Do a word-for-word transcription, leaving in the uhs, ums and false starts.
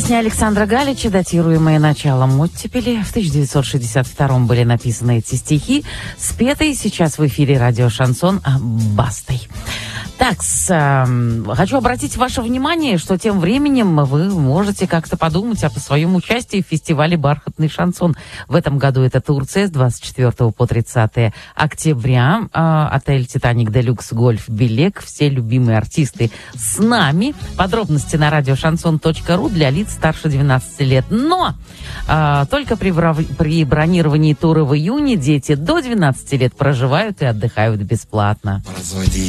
Песня Александра Галича, датируемая началом оттепели. В тысяча девятьсот шестьдесят втором были написаны эти стихи, спетые сейчас в эфире радио «Шансон» Бастой. Так, э, хочу обратить ваше внимание, что тем временем вы можете как-то подумать о своем участии в фестивале «Бархатный шансон». В этом году это Турция с двадцать четвёртого по тридцатое октября. Э, отель «Титаник Делюкс Гольф Белек». Все любимые артисты с нами. Подробности на радио шансон точка ру для лиц старше двенадцати лет. Но э, только при, при бронировании тура в июне дети до двенадцати лет проживают и отдыхают бесплатно. Разводи